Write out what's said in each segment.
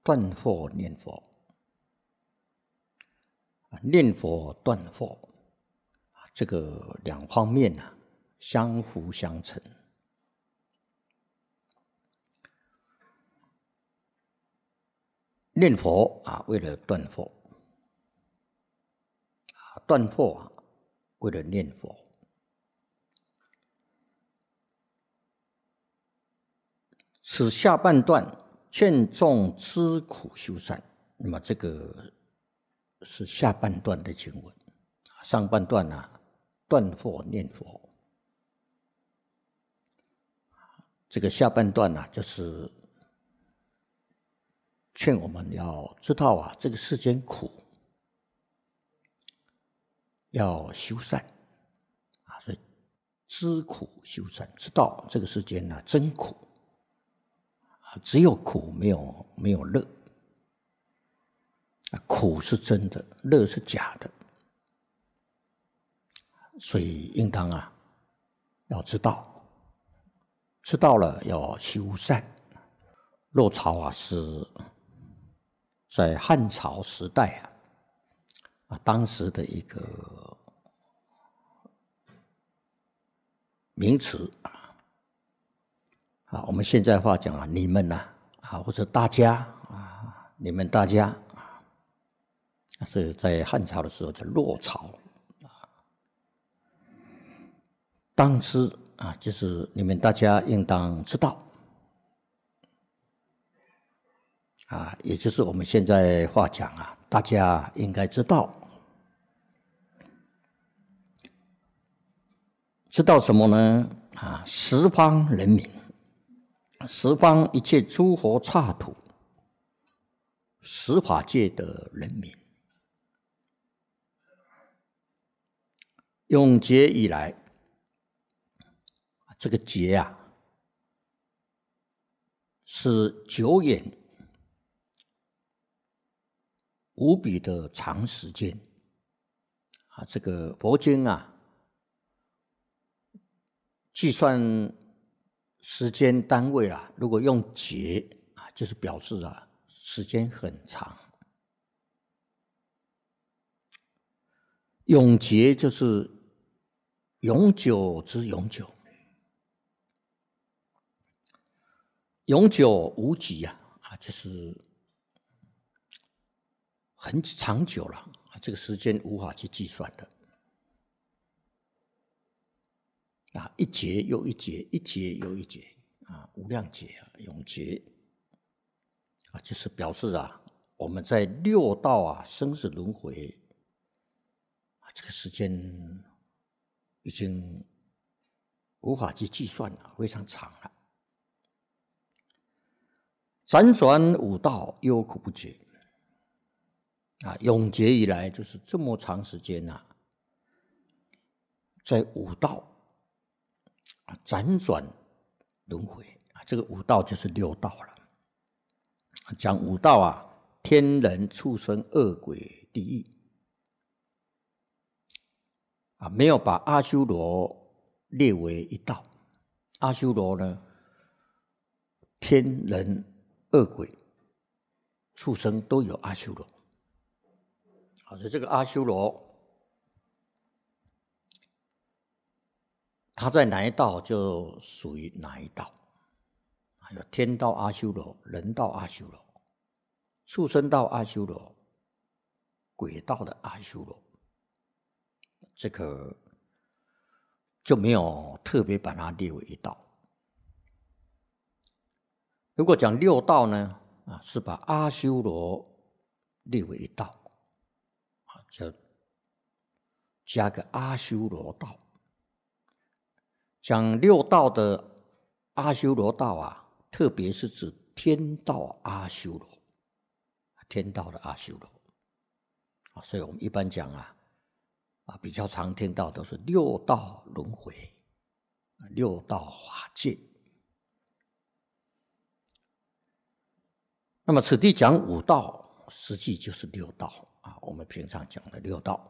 断惑念佛，念佛断惑，这个两方面相辅相成。念佛为了断惑，断惑为了念佛。此下半段劝众知苦修善，那么这个是下半段的经文。上半段断惑念佛，这个下半段就是劝我们要知道这个世间苦，要修善所以知苦修善，知道这个世间真苦，只有苦没有乐，苦是真的，乐是假的，所以应当要知道，知道了要修善。洛朝是在汉朝时代当时的一个名词我们现在话讲你们或者大家你们大家所以在汉朝的时候叫洛朝当知就是你们大家应当知道也就是我们现在话讲大家应该知道，知道什么呢？十方人民，十方一切诸佛刹土，十法界的人民，永劫以来，这个劫是久远无比的长时间这个佛经计算时间单位如果用劫就是表示时间很长。永劫就是永久之永久，永久无极就是很长久了，这个时间无法去计算的一劫又一劫，一劫又一劫无量劫永劫就是表示我们在六道生死轮回这个时间已经无法去计算了，非常长了。辗转五道，忧苦不绝永劫以来就是这么长时间在五道辗转轮回这个五道就是六道了。讲五道天人畜生恶鬼地狱没有把阿修罗列为一道。阿修罗呢，天人恶鬼畜生都有阿修罗所以这个阿修罗他在哪一道就属于哪一道，有天道阿修罗、人道阿修罗、畜生道阿修罗、鬼道的阿修罗，这个就没有特别把它列为一道。如果讲六道呢，是把阿修罗列为一道，就加个阿修罗道。讲六道的阿修罗道特别是指天道阿修罗，天道的阿修罗所以我们一般讲比较常听到都是六道轮回，六道法界。那么此地讲五道，实际就是六道我们平常讲的六道。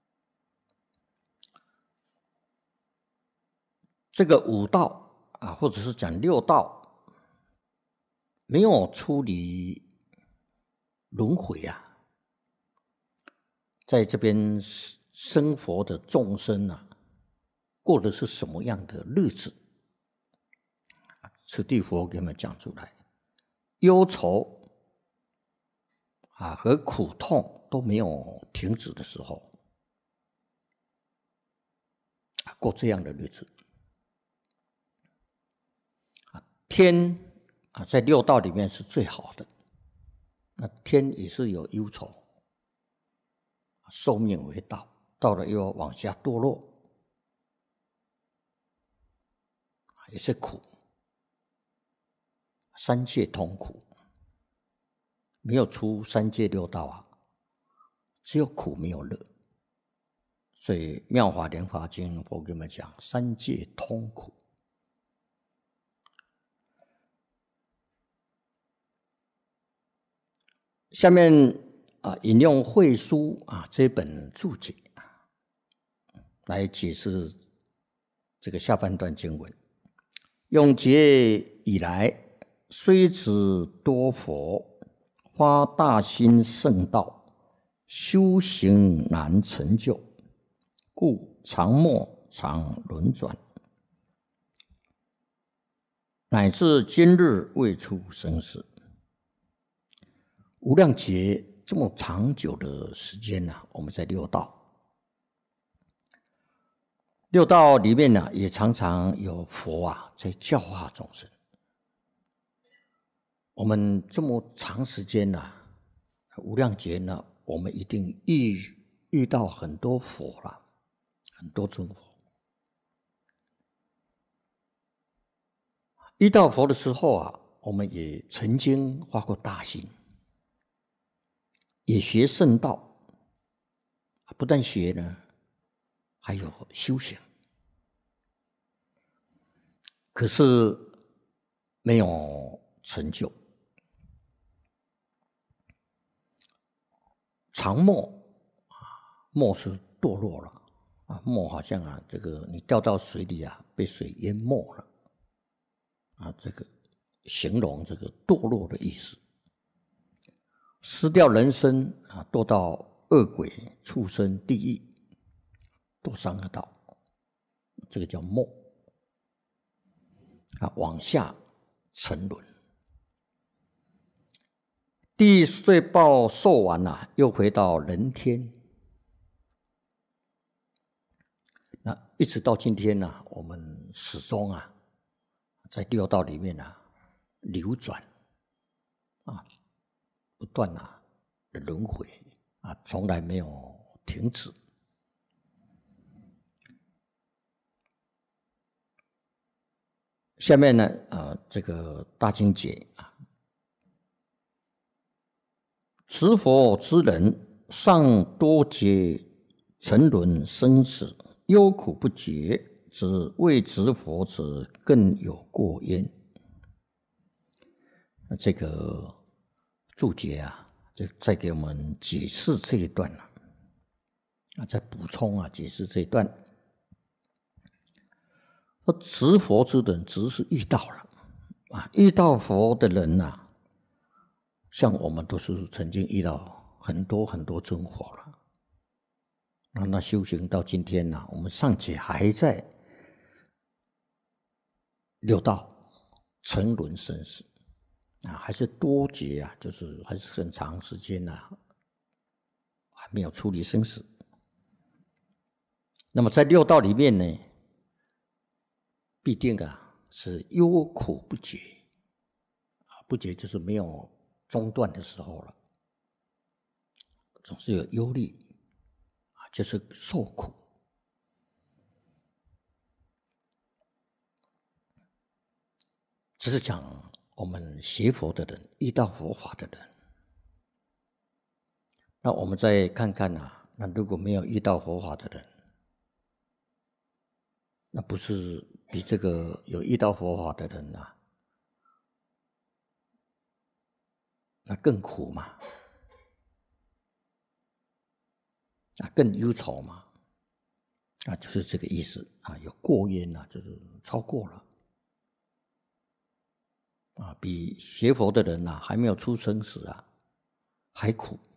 这个五道或者是讲六道，没有出离轮回啊，在这边生活的众生啊，过的是什么样的日子？此地佛给我们讲出来，忧愁啊和苦痛都没有停止的时候，过这样的日子。天啊，在六道里面是最好的。那天也是有忧愁，寿命为道，到了又要往下堕落，也是苦，三界同苦，没有出三界六道啊，只有苦没有乐。所以《妙法莲华经》我跟你们讲，三界通苦。下面引用慧疏这本注解来解释这个下半段经文。永劫以来，虽知多佛发大心圣道，修行难成就，故常没常轮转，乃至今日未出生死。无量劫这么长久的时间我们在六道，六道里面也常常有佛在教化众生。我们这么长时间无量劫我们一定遇到很多佛了，很多尊佛。遇到佛的时候我们也曾经发过大心，也学圣道，不但学呢，还有修行。可是没有成就，常没没是堕落了没好像这个你掉到水里被水淹没了这个形容这个堕落的意思。失掉人生堕到恶鬼、畜生、地狱，堕三恶道，这个叫没往下沉沦。地狱罪报受完又回到人天。那一直到今天我们始终在六道里面流转不断的轮回从来没有停止。下面呢这个大经解持佛之人，尚多劫沉沦生死，忧苦不绝，则未执佛者更有过焉。这个注解就再给我们解释这一段再补充解释这一段。说执佛之人，执是遇到了遇到佛的人像我们都是曾经遇到很多很多尊佛了。那修行到今天我们尚且还在六道沉沦生死还是多劫就是还是很长时间还没有处理生死。那么在六道里面呢，必定是忧苦不绝不绝就是没有中断的时候了，总是有忧虑就是受苦。这是讲我们学佛的人，遇到佛法的人。那我们再看看那如果没有遇到佛法的人，那不是比这个有遇到佛法的人那更苦嘛，更忧愁嘛，就是这个意思有过焉就是超过了比学佛的人还没有出生时还苦